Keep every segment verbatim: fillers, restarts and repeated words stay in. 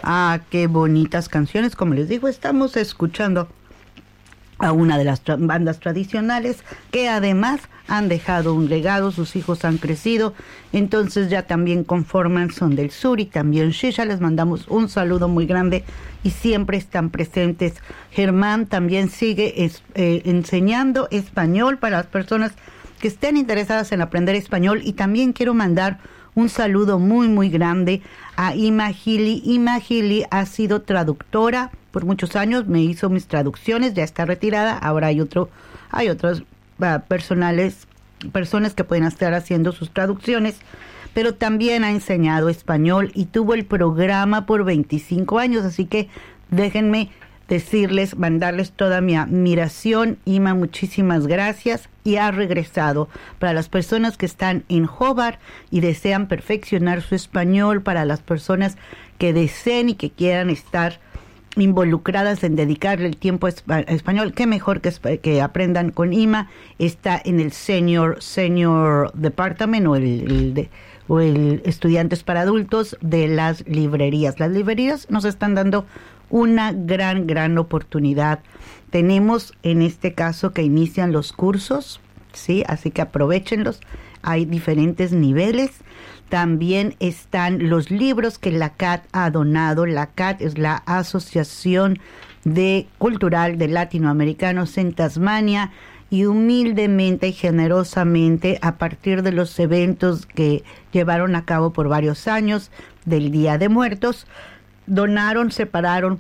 Ah, qué bonitas canciones. Como les digo, estamos escuchando a una de las tra- bandas tradicionales que además han dejado un legado, sus hijos han crecido, entonces ya también conforman Son del Sur y también Shisha. Les mandamos un saludo muy grande y siempre están presentes. Germán también sigue es, eh, enseñando español para las personas que estén interesadas en aprender español, y también quiero mandar un saludo muy muy grande a Ima Gili. Ima Gili ha sido traductora por muchos años, me hizo mis traducciones, ya está retirada, ahora hay otro, hay otros uh, personales, personas que pueden estar haciendo sus traducciones, pero también ha enseñado español y tuvo el programa por veinticinco años, así que déjenme decirles, mandarles toda mi admiración. Ima, muchísimas gracias, y ha regresado. Para las personas que están en Hobart y desean perfeccionar su español, para las personas que deseen y que quieran estar involucradas en dedicarle el tiempo a español, qué mejor que, que aprendan con Ima. Está en el Senior Senior Department o el, el de, o el Estudiantes para Adultos de las librerías. Las librerías nos están dando una gran, gran oportunidad. Tenemos en este caso que inician los cursos, ¿sí? Así que aprovéchenlos. Hay diferentes niveles. También están los libros que la C A T ha donado. La C A T es la Asociación de Cultural de Latinoamericanos en Tasmania, y humildemente y generosamente, a partir de los eventos que llevaron a cabo por varios años del Día de Muertos, donaron, separaron,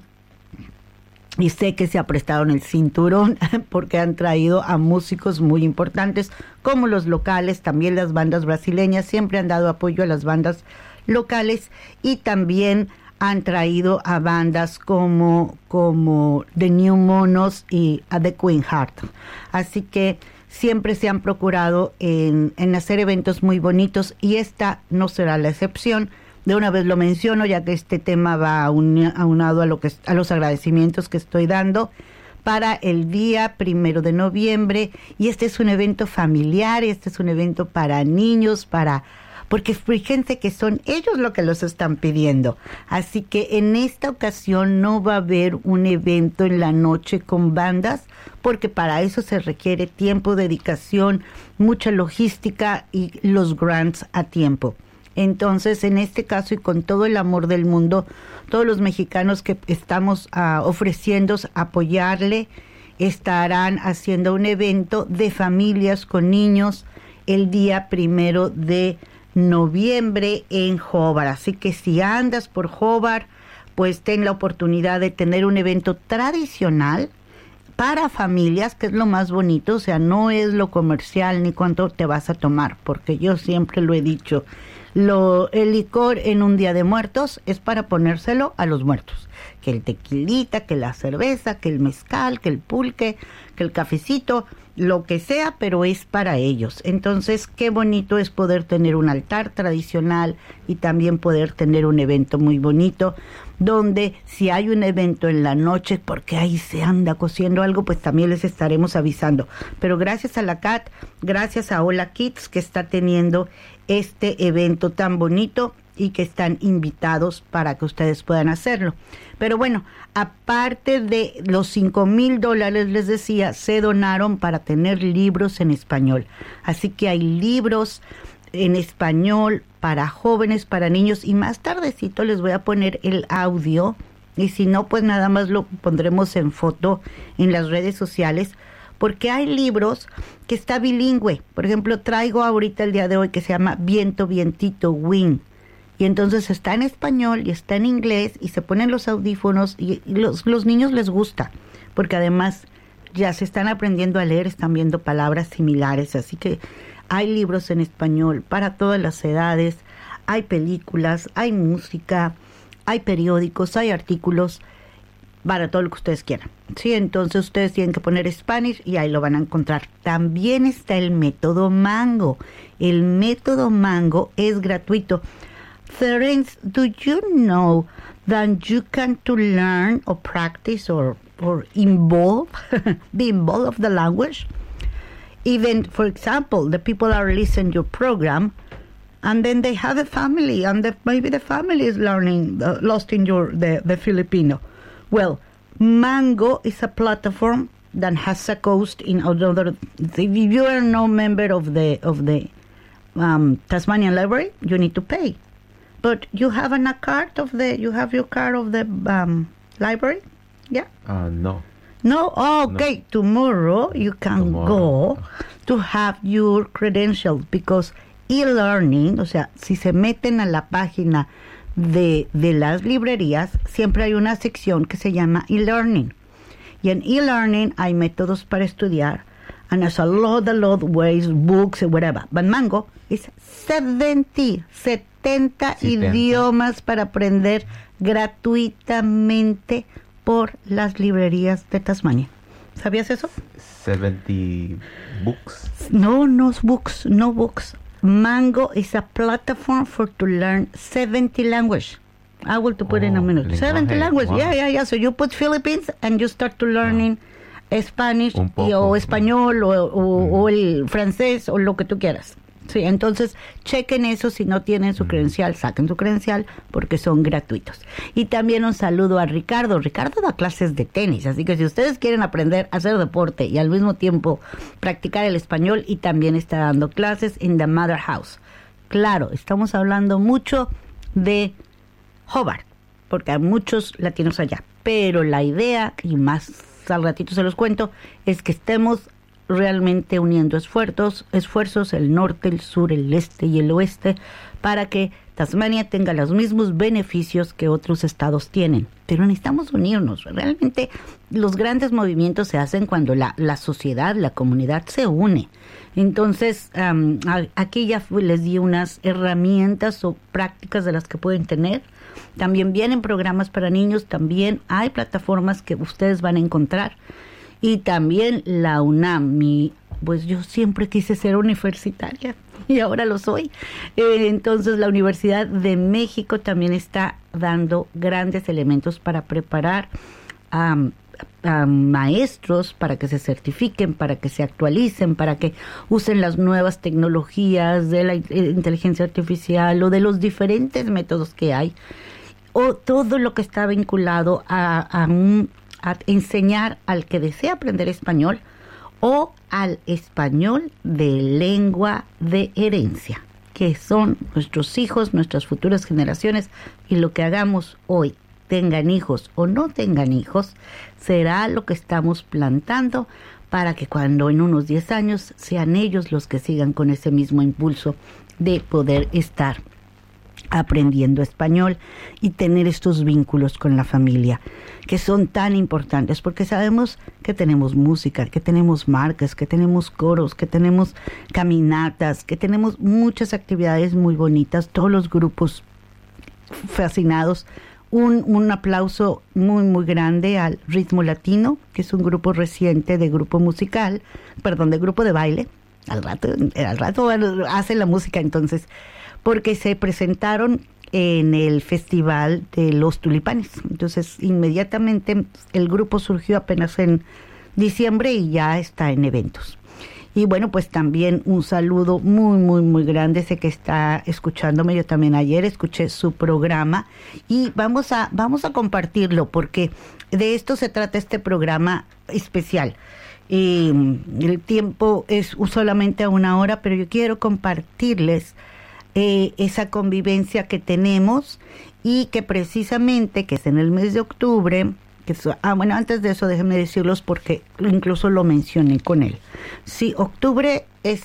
y sé que se aprestaron el cinturón porque han traído a músicos muy importantes como los locales, también las bandas brasileñas, siempre han dado apoyo a las bandas locales, y también han traído a bandas como, como The New Monos y a The Queen Heart. Así que siempre se han procurado en, en hacer eventos muy bonitos, y esta no será la excepción. De una vez lo menciono, ya que este tema va aunado a lo que a los agradecimientos que estoy dando para el día primero de noviembre. Y este es un evento familiar, este es un evento para niños, para porque fíjense que son ellos lo que los están pidiendo. Así que en esta ocasión no va a haber un evento en la noche con bandas, porque para eso se requiere tiempo, dedicación, mucha logística y los grants a tiempo. Entonces, en este caso, y con todo el amor del mundo, todos los mexicanos que estamos uh, ofreciendo apoyarle, estarán haciendo un evento de familias con niños el día primero de noviembre en Hobart. Así que si andas por Hobart, pues ten la oportunidad de tener un evento tradicional para familias, que es lo más bonito. O sea, no es lo comercial ni cuánto te vas a tomar, porque yo siempre lo he dicho, Lo, el licor en un Día de Muertos es para ponérselo a los muertos. Que el tequilita, que la cerveza, que el mezcal, que el pulque, que el cafecito, lo que sea, pero es para ellos. Entonces, qué bonito es poder tener un altar tradicional y también poder tener un evento muy bonito, donde si hay un evento en la noche, porque ahí se anda cociendo algo, pues también les estaremos avisando. Pero gracias a la C A T, gracias a Hola Kids, que está teniendo este evento tan bonito y que están invitados para que ustedes puedan hacerlo. Pero bueno, aparte de los cinco mil dólares, les decía, se donaron para tener libros en español. Así que hay libros en español para jóvenes, para niños, y más tardecito les voy a poner el audio, y si no, pues nada más lo pondremos en foto en las redes sociales, porque hay libros que está bilingüe. Por ejemplo, traigo ahorita el día de hoy que se llama Viento, Vientito, Wind. Y entonces está en español y está en inglés, y se ponen los audífonos, y, y los, los niños les gusta, porque además ya se están aprendiendo a leer, están viendo palabras similares. Así que hay libros en español para todas las edades, hay películas, hay música, hay periódicos, hay artículos, para todo lo que ustedes quieran. Sí, entonces ustedes tienen que poner Spanish y ahí lo van a encontrar. También está el método Mango. El método Mango es gratuito. Terence, do you know that you can to learn or practice or, or involve, be involved of the language? Even, for example, the people are listening to your program, and then they have a family, and the, maybe the family is learning uh, lost in your the, the Filipino. Well, Mango is a platform that has a cost in another. If you are no member of the of the um, Tasmanian Library, you need to pay. But you have an, a card of the you have your card of the um, library, yeah? Uh, no. No, oh, okay. No. Tomorrow you can Tomorrow. go to have your credentials because e-learning, o sea, si se meten a la página de, de las librerías, siempre hay una sección que se llama e-learning. Y en e-learning hay métodos para estudiar, and there's a lot, a lot of ways, books, whatever. But Mango is setenta, setenta idiomas para aprender gratuitamente por las librerías de Tasmania. ¿Sabías eso? seventy books? No, no books, no books. Mango is a platform for to learn seventy language. I will to put oh, in a minute. Lenguaje. seventy language, wow. yeah, yeah, yeah. So you put Philippines and you start to learning oh. Spanish y, o español o, o, mm. o el francés o lo que tú quieras. Sí, entonces chequen eso, si no tienen su credencial, saquen su credencial porque son gratuitos. Y también un saludo a Ricardo. Ricardo da clases de tenis, así que si ustedes quieren aprender a hacer deporte y al mismo tiempo practicar el español, y también está dando clases en The Mother House. Claro, estamos hablando mucho de Hobart, porque hay muchos latinos allá, pero la idea, y más al ratito se los cuento, es que estemos realmente uniendo esfuerzos, esfuerzos el norte, el sur, el este y el oeste para que Tasmania tenga los mismos beneficios que otros estados tienen. Pero necesitamos unirnos. Realmente los grandes movimientos se hacen cuando la, la sociedad, la comunidad se une. Entonces, um, aquí ya fui, les di unas herramientas o prácticas de las que pueden tener. También vienen programas para niños, también hay plataformas que ustedes van a encontrar. Y también la UNAM, mi, pues yo siempre quise ser universitaria y ahora lo soy. Eh, entonces la Universidad de México también está dando grandes elementos para preparar a, a maestros para que se certifiquen, para que se actualicen, para que usen las nuevas tecnologías de la inteligencia artificial o de los diferentes métodos que hay, o todo lo que está vinculado a, a un a enseñar al que desea aprender español o al español de lengua de herencia, que son nuestros hijos, nuestras futuras generaciones, y lo que hagamos hoy, tengan hijos o no tengan hijos, será lo que estamos plantando para que cuando en unos diez años sean ellos los que sigan con ese mismo impulso de poder estar aprendiendo español y tener estos vínculos con la familia que son tan importantes, porque sabemos que tenemos música, que tenemos marcas, que tenemos coros, que tenemos caminatas, que tenemos muchas actividades muy bonitas, todos los grupos fascinados. Un, un aplauso muy muy grande al Ritmo Latino, que es un grupo reciente de grupo musical, perdón, de grupo de baile. Al rato, al rato hacen la música entonces, porque se presentaron en el Festival de los Tulipanes. Entonces, inmediatamente el grupo surgió apenas en diciembre y ya está en eventos. Y bueno, pues también un saludo muy, muy, muy grande. Sé que está escuchándome. Yo también ayer escuché su programa y vamos a, vamos a compartirlo porque de esto se trata este programa especial. Eh, el tiempo es solamente a una hora, pero yo quiero compartirles Eh, esa convivencia que tenemos y que precisamente, que es en el mes de octubre, que es, ah, bueno, antes de eso déjenme decirlos porque incluso lo mencioné con él. Sí, octubre es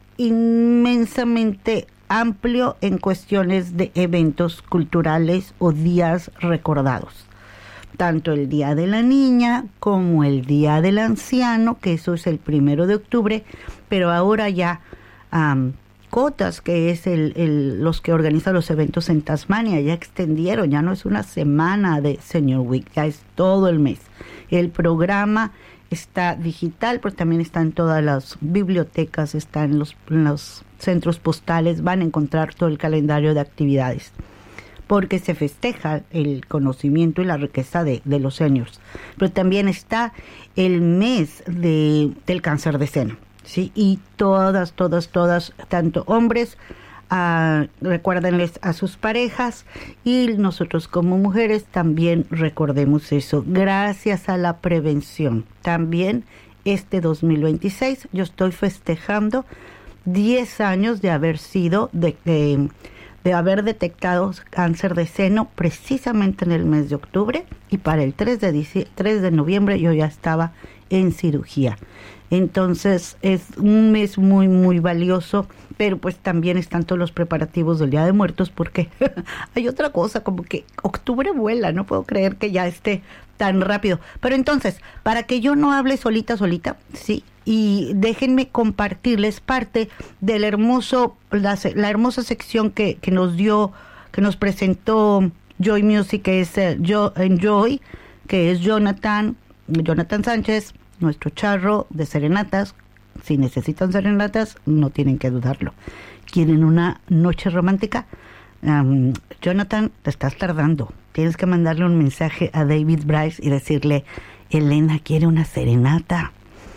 inmensamente amplio en cuestiones de eventos culturales o días recordados. Tanto el Día de la Niña como el Día del Anciano, que eso es el primero de octubre, pero ahora ya um, Cotas, que es el, el, los que organizan los eventos en Tasmania, ya extendieron, ya no es una semana de Senior Week, ya es todo el mes. El programa está digital, pero también está en todas las bibliotecas, está en los, en los centros postales, van a encontrar todo el calendario de actividades, porque se festeja el conocimiento y la riqueza de, de los seniors. Pero también está el mes de, del cáncer de seno. Sí, y todas, todas, todas, tanto hombres Uh, recuérdenles a sus parejas y nosotros como mujeres también recordemos eso. Gracias a la prevención. También este dos mil veintiséis yo estoy festejando diez años de haber sido, de, de, de haber detectado cáncer de seno precisamente en el mes de octubre, y para el tres de noviembre yo ya estaba en cirugía. Entonces es un mes muy muy valioso, pero pues también están todos los preparativos del Día de Muertos, porque hay otra cosa, como que octubre vuela, no puedo creer que ya esté tan rápido. Pero entonces, para que yo no hable solita, solita, sí, y déjenme compartirles parte del hermoso, la, la hermosa sección que, que nos dio, que nos presentó Joy Music, que es uh, Yo, Enjoy, que es Jonathan, Jonathan Sánchez, nuestro charro de serenatas. Si necesitan serenatas, no tienen que dudarlo. ¿Quieren una noche romántica? Um, Jonathan, te estás tardando. Tienes que mandarle un mensaje a David Bryce y decirle, Elena quiere una serenata.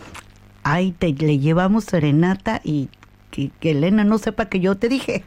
Ay, te le llevamos serenata y que, que Elena no sepa que yo te dije.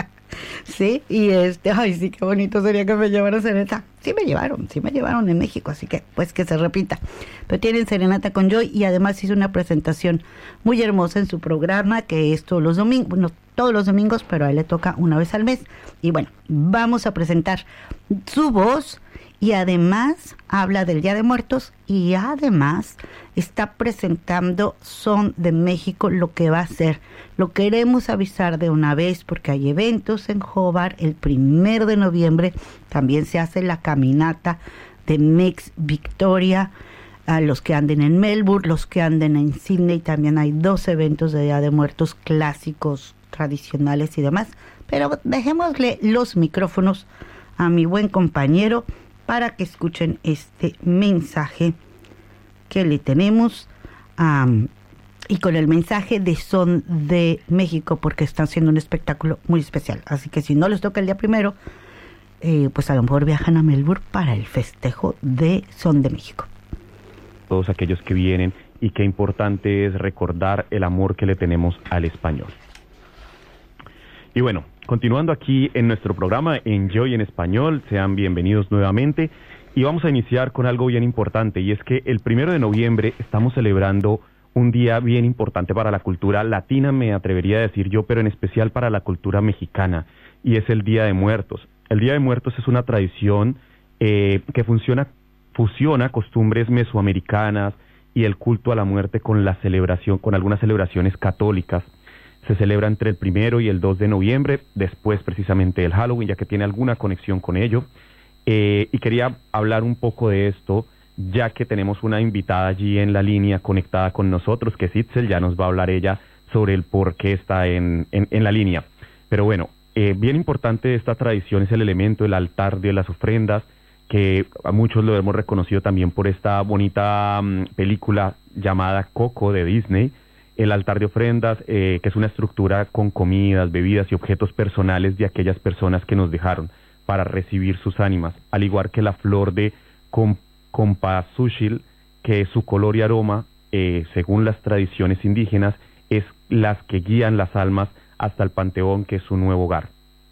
Sí, y este, ay, sí, qué bonito sería que me llevaran serenata. Sí me llevaron, sí me llevaron en México, así que pues que se repita. Pero tienen serenata con Joy, y además hizo una presentación muy hermosa en su programa, que es todos los domingos, no todos los domingos, pero a él le toca una vez al mes. Y bueno, vamos a presentar su voz, y además habla del Día de Muertos, y además está presentando Son de México, lo que va a ser. Lo queremos avisar de una vez porque hay eventos en Hobart. El primero de noviembre también se hace la caminata de Mex Victoria. A los que anden en Melbourne, los que anden en Sydney, también hay dos eventos de Día de Muertos clásicos, tradicionales y demás. Pero dejémosle los micrófonos a mi buen compañero para que escuchen este mensaje que le tenemos, um, y con el mensaje de Son de México, porque están haciendo un espectáculo muy especial. Así que si no les toca el día primero, eh, pues a lo mejor viajan a Melbourne para el festejo de Son de México. Todos aquellos que vienen, y qué importante es recordar el amor que le tenemos al español. Y bueno, continuando aquí en nuestro programa Enjoy en Español, sean bienvenidos nuevamente, y vamos a iniciar con algo bien importante, y es que el primero de noviembre estamos celebrando un día bien importante para la cultura latina, me atrevería a decir yo, pero en especial para la cultura mexicana, y es el Día de Muertos. El Día de Muertos es una tradición eh, que funciona, fusiona costumbres mesoamericanas y el culto a la muerte con la celebración, con algunas celebraciones católicas. Se celebra entre el primero y el dos de noviembre, después precisamente del Halloween, ya que tiene alguna conexión con ello. Eh, y quería hablar un poco de esto, ya que tenemos una invitada allí en la línea conectada con nosotros, que es Itzel. Ya nos va a hablar ella sobre el por qué está en, en, en la línea. Pero bueno, eh, bien importante de esta tradición es el elemento, el altar de las ofrendas, que a muchos lo hemos reconocido también por esta bonita um, película llamada Coco de Disney. El altar de ofrendas, eh, que es una estructura con comidas, bebidas y objetos personales de aquellas personas que nos dejaron para recibir sus ánimas, al igual que la flor de Compasuchil, que su color y aroma, eh, según las tradiciones indígenas, es las que guían las almas hasta el panteón, que es su nuevo hogar.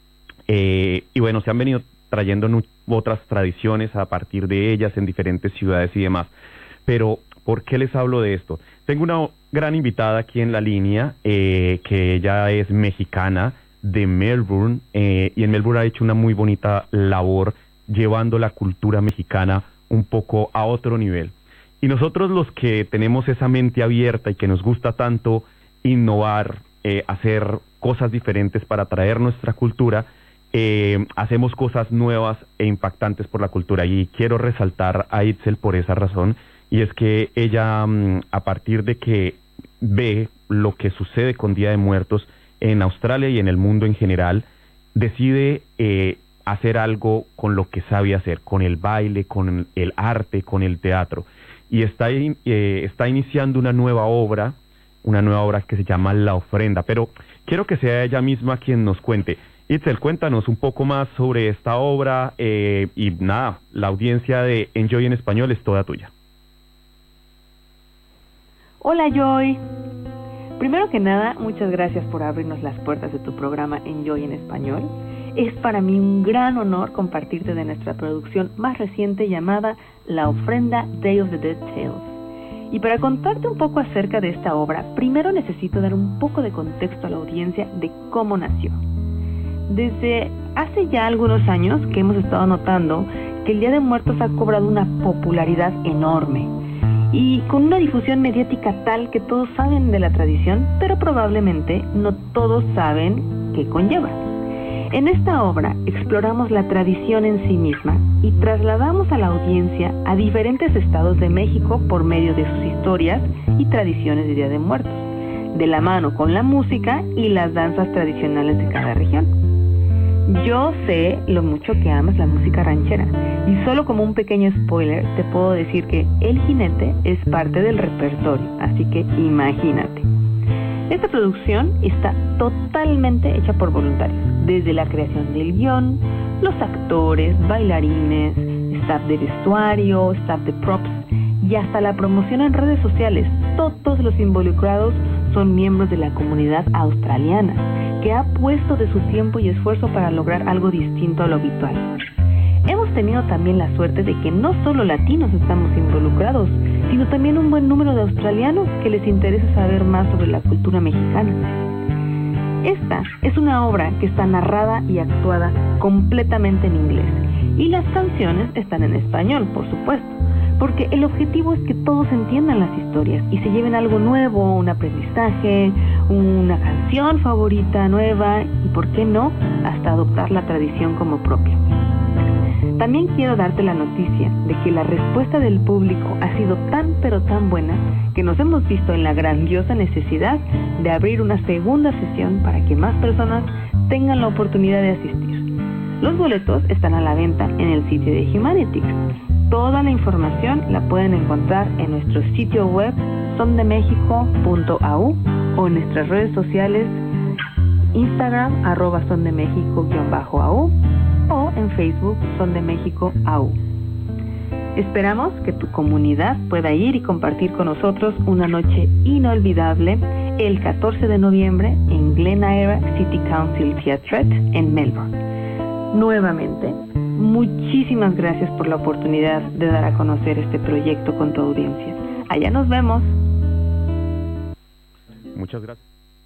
Eh, y bueno, se han venido trayendo otras tradiciones a partir de ellas en diferentes ciudades y demás. Pero, ¿por qué les hablo de esto? Tengo una gran invitada aquí en la línea, eh, que ella es mexicana, de Melbourne, eh, y en Melbourne ha hecho una muy bonita labor llevando la cultura mexicana un poco a otro nivel. Y nosotros, los que tenemos esa mente abierta y que nos gusta tanto innovar, eh, hacer cosas diferentes para traer nuestra cultura, eh, hacemos cosas nuevas e impactantes por la cultura. Y quiero resaltar a Itzel por esa razón, y es que ella, a partir de que ve lo que sucede con Día de Muertos en Australia y en el mundo en general, decide eh, hacer algo con lo que sabe hacer, con el baile, con el arte, con el teatro. Y está, eh, está iniciando una nueva obra, una nueva obra que se llama La Ofrenda. Pero quiero que sea ella misma quien nos cuente. Itzel, cuéntanos un poco más sobre esta obra, eh, y nada, la audiencia de Enjoy en Español es toda tuya. Hola Joy, Primero que nada, muchas gracias por abrirnos las puertas de tu programa Enjoy en Español. Es para mí un gran honor compartirte de nuestra producción más reciente llamada La Ofrenda Day of the Dead Tales. Y para contarte un poco acerca de esta obra, primero necesito dar un poco de contexto a la audiencia de cómo nació. Desde hace ya algunos años que hemos estado notando que el Día de Muertos ha cobrado una popularidad enorme y con una difusión mediática tal que todos saben de la tradición, pero probablemente no todos saben qué conlleva. En esta obra exploramos la tradición en sí misma y trasladamos a la audiencia a diferentes estados de México por medio de sus historias y tradiciones de Día de Muertos, de la mano con la música y las danzas tradicionales de cada región. Yo sé lo mucho que amas la música ranchera y solo como un pequeño spoiler te puedo decir que El Jinete es parte del repertorio, así que imagínate. Esta producción está totalmente hecha por voluntarios, desde la creación del guión, los actores, bailarines, staff de vestuario, staff de props y hasta la promoción en redes sociales. Todos los involucrados son miembros de la comunidad australiana, que ha puesto de su tiempo y esfuerzo para lograr algo distinto a lo habitual. Hemos tenido también la suerte de que no solo latinos estamos involucrados, sino también un buen número de australianos que les interesa saber más sobre la cultura mexicana. Esta es una obra que está narrada y actuada completamente en inglés, y las canciones están en español, por supuesto, porque el objetivo es que todos entiendan las historias y se lleven algo nuevo, un aprendizaje, una canción favorita nueva y, ¿por qué no?, hasta adoptar la tradición como propia. También quiero darte la noticia de que la respuesta del público ha sido tan pero tan buena que nos hemos visto en la grandiosa necesidad de abrir una segunda sesión para que más personas tengan la oportunidad de asistir. Los boletos están a la venta en el sitio de Humanity. Toda la información la pueden encontrar en nuestro sitio web son de mexico punto a u o en nuestras redes sociales Instagram arroba son de mexico guión bajo a u o en Facebook Son de México A U. Esperamos que tu comunidad pueda ir y compartir con nosotros una noche inolvidable el catorce de noviembre en Glen Eira City Council Theatre en Melbourne. Nuevamente, muchísimas gracias por la oportunidad de dar a conocer este proyecto con tu audiencia. Allá nos vemos. Muchas gracias.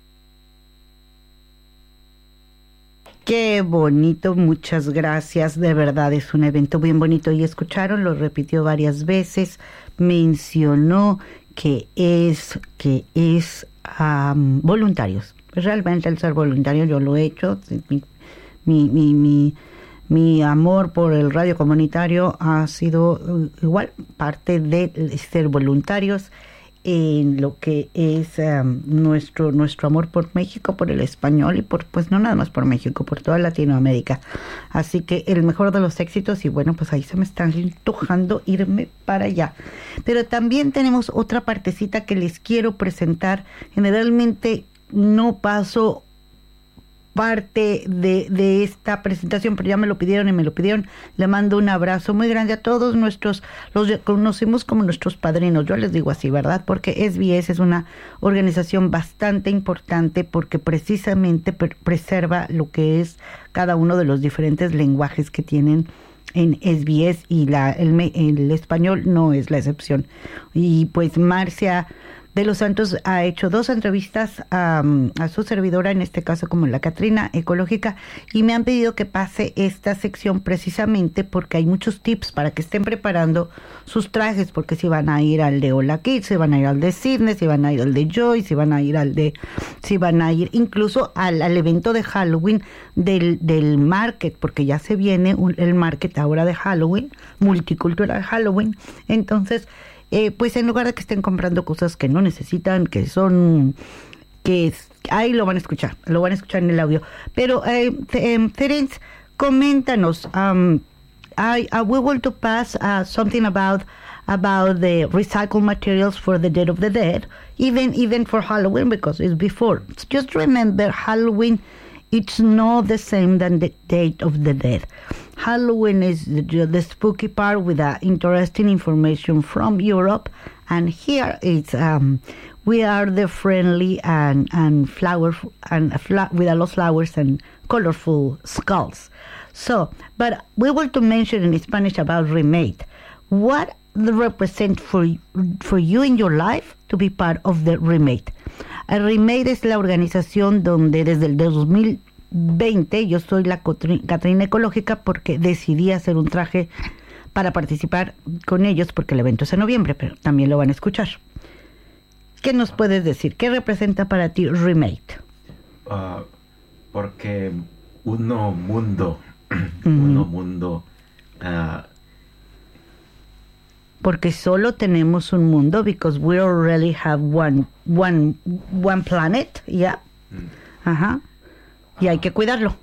Qué bonito, muchas gracias, de verdad es un evento bien bonito y escucharon, lo repitió varias veces, mencionó que es, que es um, voluntarios, realmente el ser voluntario yo lo he hecho, mi, mi, mi, mi, mi amor por el radio comunitario ha sido igual parte de ser voluntarios en lo que es um, nuestro nuestro amor por México, por el español y por, pues no nada más por México, por toda Latinoamérica. Así que el mejor de los éxitos y bueno, pues ahí se me están antojando irme para allá. Pero también tenemos otra partecita que les quiero presentar. Generalmente no paso parte de, de esta presentación, pero ya me lo pidieron y me lo pidieron. Le mando un abrazo muy grande a todos nuestros, los conocimos como nuestros padrinos, yo les digo así, ¿verdad? Porque S B S es una organización bastante importante porque precisamente pre- preserva lo que es cada uno de los diferentes lenguajes que tienen en S B S y la, el, el español no es la excepción. Y pues Marcia de los Santos ha hecho dos entrevistas a, a su servidora, en este caso como la Catrina Ecológica, y me han pedido que pase esta sección precisamente porque hay muchos tips para que estén preparando sus trajes, porque si van a ir al de Hola Kids, si van a ir al de Sydney, si van a ir al de Joy, si van a ir al de, si van a ir incluso al, al evento de Halloween del, del market, porque ya se viene un, el market ahora de Halloween, multicultural Halloween, entonces Eh, pues en lugar de que estén comprando cosas que no necesitan, que son, que ahí lo van a escuchar, lo van a escuchar en el audio. Pero, eh, Terence, coméntanos, um, I, I we want to pass uh, something about about the recycled materials for the Day of the Dead, even even for Halloween, because it's before. Just remember, Halloween, it's not the same than the Day of the Dead. Halloween is the, the spooky part with uh, interesting information from Europe, And here it's um, we are the friendly and and flower and fla- with a lot of flowers and colorful skulls. So, but we want to mention in Spanish about Remade. What represent for for you in your life to be part of the Remade? El Remade es la organización donde desde el dos mil veinte yo soy la Catrina Ecológica porque decidí hacer un traje para participar con ellos porque el evento es en noviembre, pero también lo van a escuchar. ¿Qué nos puedes decir? ¿Qué representa para ti Remade? Uh, porque uno mundo, Mm. uno mundo. Uh, porque solo tenemos un mundo, because we already have one one one planet, yeah. mm. Ajá. Y hay que cuidarlo.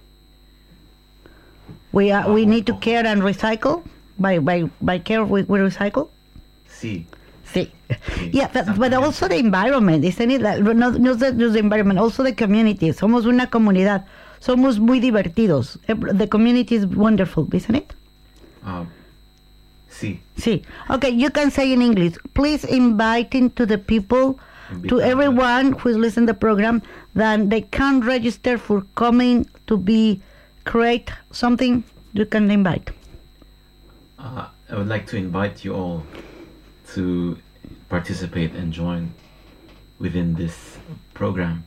We are, we need to care and recycle. By by by care we, we recycle. Sí. Sí. Sí, Yeah, but, but also the environment, isn't it? Like, no, no just the environment, also the community. Somos una comunidad. Somos muy divertidos. The community is wonderful, isn't it? Uh, sí. Sí. Okay, you can say in English. Please invite to the people, Invita to everyone who is listening to the program, that they can register for coming to be create something. You can invite. Uh, I would like to invite you all to participate and join within this program.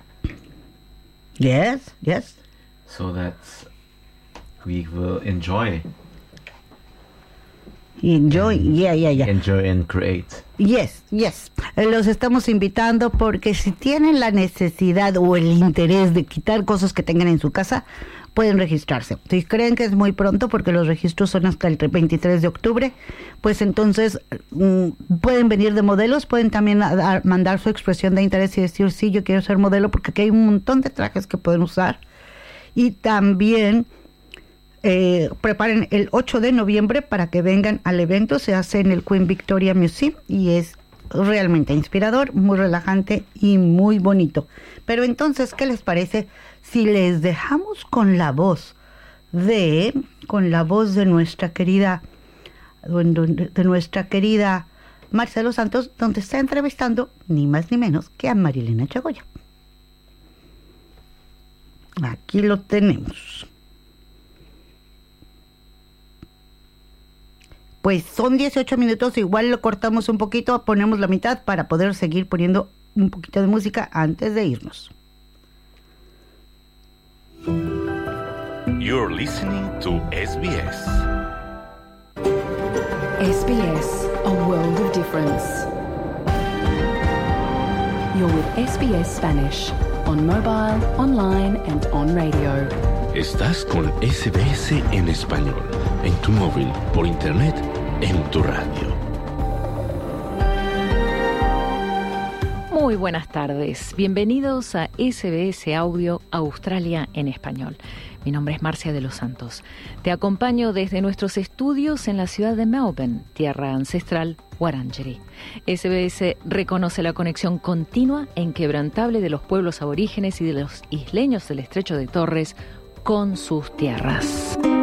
Yes, yes. So that we will enjoy, Enjoy, yeah, yeah, yeah. enjoy and create. Yes, yes. Eh, Los estamos invitando porque si tienen la necesidad o el interés de quitar cosas que tengan en su casa, pueden registrarse. Si creen que es muy pronto, porque los registros son hasta el veintitrés de octubre, pues entonces mm, pueden venir de modelos, pueden también a- a mandar su expresión de interés y decir, sí, yo quiero ser modelo, porque aquí hay un montón de trajes que pueden usar. Y también eh, preparen el ocho de noviembre para que vengan al evento. Se hace en el Queen Victoria Museum y es realmente inspirador, muy relajante y muy bonito. Pero entonces, ¿qué les parece si les dejamos con la voz de con la voz de nuestra querida de nuestra querida Marcelo Santos, donde está entrevistando ni más ni menos que a Marilena Chagoya? Aquí lo tenemos. Pues son dieciocho minutos, igual lo cortamos un poquito, ponemos la mitad para poder seguir poniendo un poquito de música antes de irnos. You're listening to S B S. S B S, a world of difference. You're with S B S Spanish, on mobile, online and on radio. Estás con S B S en español, en tu móvil, por internet, en tu radio. Muy buenas tardes, bienvenidos a S B S Audio Australia en español. Mi nombre es Marcia de los Santos. Te acompaño desde nuestros estudios en la ciudad de Melbourne, tierra ancestral Wurundjeri. S B S reconoce la conexión continua e inquebrantable de los pueblos aborígenes y de los isleños del Estrecho de Torres con sus tierras.